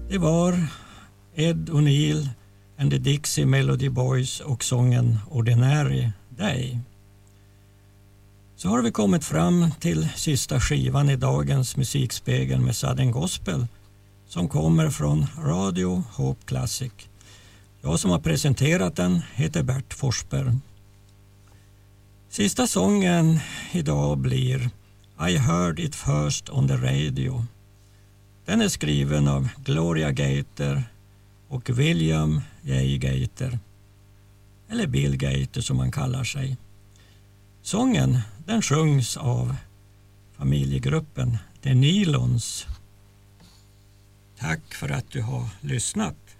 Det var Ed O'Neill and the Dixie Melody Boys och sången Ordinary Day. Så har vi kommit fram till sista skivan i dagens musikspegel med Southern Gospel som kommer från Radio Hope Classic. Jag som har presenterat den heter Bert Forsberg. Sista sången idag blir I Heard It First on the Radio. Den är skriven av Gloria Gaynor och William J. Gaynor, eller Bill Gaynor som man kallar sig. Sången den sjungs av familjegruppen The Nylons. Tack för att du har lyssnat.